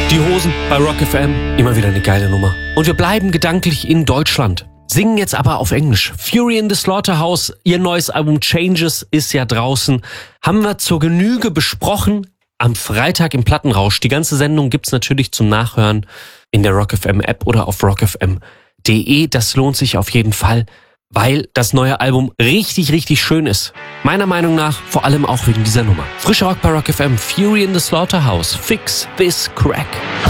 Die Hosen bei Rock FM, immer wieder eine geile Nummer. Und wir bleiben gedanklich in Deutschland. Singen jetzt aber auf Englisch. Fury in the Slaughterhouse, ihr neues Album Changes ist ja draußen. Haben wir zur Genüge besprochen am Freitag im Plattenrausch. Die ganze Sendung gibt's natürlich zum Nachhören in der Rock FM App oder auf rockfm.de. Das lohnt sich auf jeden Fall, weil das neue Album richtig, richtig schön ist. Meiner Meinung nach vor allem auch wegen dieser Nummer. Frischer Rock bei Rock FM, Fury in the Slaughterhouse, Fix This Crack.